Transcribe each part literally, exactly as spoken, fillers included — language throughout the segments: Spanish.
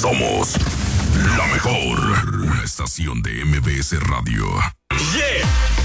Somos la mejor. Una estación de M B S Radio. Yeah.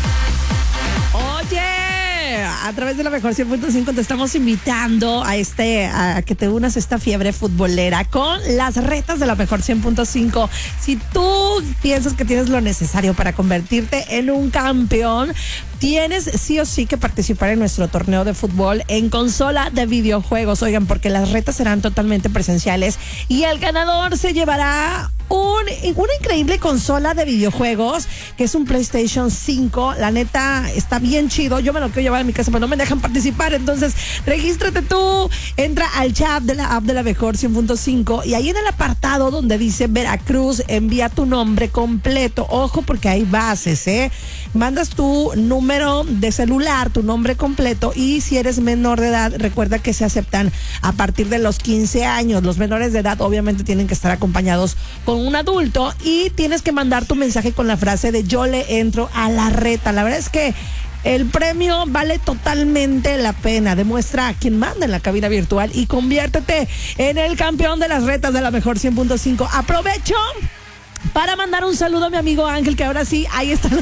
Oye, a través de la mejor cien punto cinco te estamos invitando a este a que te unas a esta fiebre futbolera con las retas de la mejor cien punto cinco. Si tú piensas que tienes lo necesario para convertirte en un campeón, tienes sí o sí que participar en nuestro torneo de fútbol en consola de videojuegos. Oigan, porque las retas serán totalmente presenciales y el ganador se llevará un, una increíble consola de videojuegos que es un PlayStation cinco. La neta está bien chido. Yo me lo quiero llevar a mi casa, pero no me dejan participar. Entonces, regístrate tú. Entra al chat de la app de la mejor cien punto cinco y ahí en el apartado donde dice Veracruz, envía tu nombre completo. Ojo, porque hay bases, ¿eh? Mandas tu número de celular, tu nombre completo, y si eres menor de edad, recuerda que se aceptan a partir de los quince años. Los menores de edad obviamente tienen que estar acompañados con un adulto y tienes que mandar tu mensaje con la frase de yo le entro a la reta. La verdad es que el premio vale totalmente la pena. Demuestra a quien manda en la cabina virtual y conviértete en el campeón de las retas de la mejor cien punto cinco. Aprovecho para mandar un saludo a mi amigo Ángel, que ahora sí, ahí está.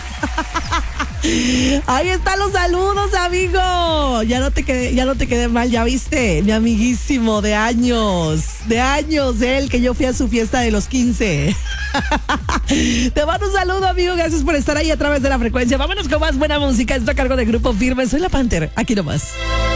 Ahí están los saludos, amigo. Ya no te quedé, ya no te quedé mal, ya viste, mi amiguísimo de años, de años, él, que yo fui a su fiesta de los quince. Te mando un saludo, amigo, gracias por estar ahí a través de la frecuencia. Vámonos con más buena música, esto a cargo de Grupo Firme. Soy la Panther, aquí nomás.